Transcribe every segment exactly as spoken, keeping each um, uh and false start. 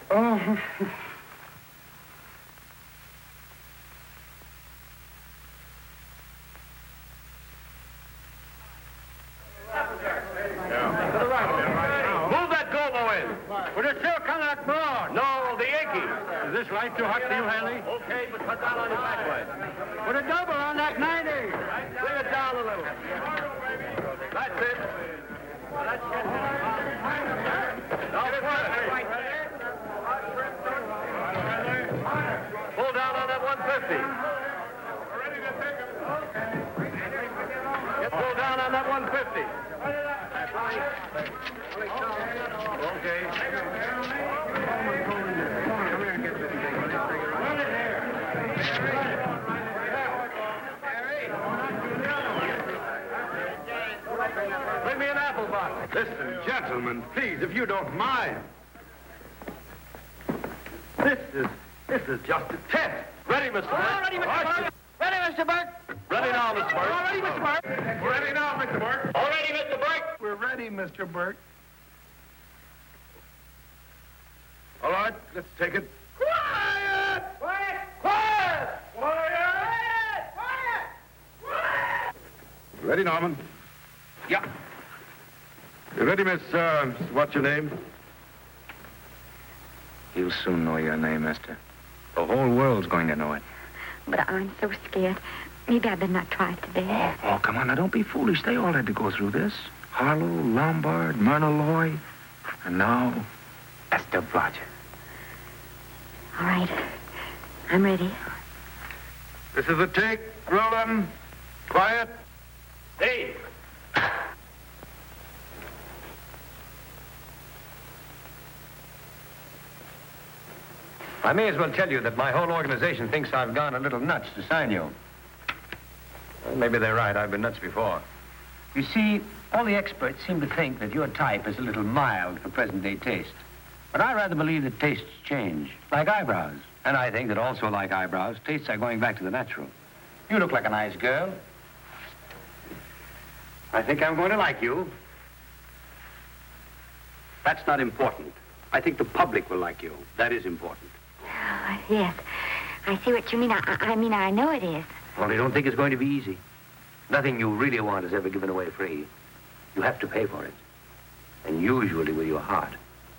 Oh. Would it still come that broad? No, the Yankee. Is this light too hot for you, Haley? Okay, but cut down on your backwood. Put a double on that ninety. Bring it down a little. That's it. That's it. Now, pull down on that one fifty. Get pulled down on that one fifty. Okay. Bring me an apple box. Listen, gentlemen, please, if you don't mind. This is, this is just a test. Ready, Mister Burke? All ready, Mister Burke. Ready, Mister Burke. Ready now, Mister Burke. All ready, Mister Burke. Ready now, Mister Burke. All ready, Mister Burke. We're ready, Mister Burke. All right, let's take it. Quiet! Quiet! Quiet! Quiet! Quiet! Quiet! Ready, Norman? Yeah. You ready, Miss, uh, what's your name? You'll soon know your name, mister. The whole world's going to know it. But I'm so scared. Maybe I better not try it today. Oh, oh, come on, now, don't be foolish. They all had to go through this. Harlow, Lombard, Myrna Loy, and now, Esther Blodgett. All right. I'm ready. This is a take. Roll them. Quiet. Hey. I may as well tell you that my whole organization thinks I've gone a little nuts to sign you. Well, maybe they're right. I've been nuts before. You see, all the experts seem to think that your type is a little mild for present-day taste. But I rather believe that tastes change, like eyebrows. And I think that also, like eyebrows, tastes are going back to the natural. You look like a nice girl. I think I'm going to like you. That's not important. I think the public will like you. That is important. Oh, yes. I see what you mean. I, I mean, I know it is. Well, I don't think it's going to be easy. Nothing you really want is ever given away free. You have to pay for it. And usually with your heart.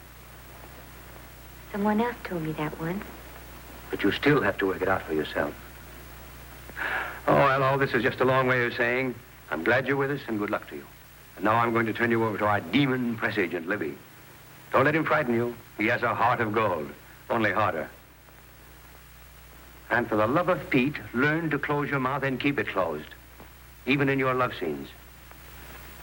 Someone else told me that once. But you still have to work it out for yourself. Oh, well, all this is just a long way of saying, I'm glad you're with us and good luck to you. And now I'm going to turn you over to our demon press agent, Libby. Don't let him frighten you. He has a heart of gold, only harder. And for the love of Pete, learn to close your mouth and keep it closed, even in your love scenes.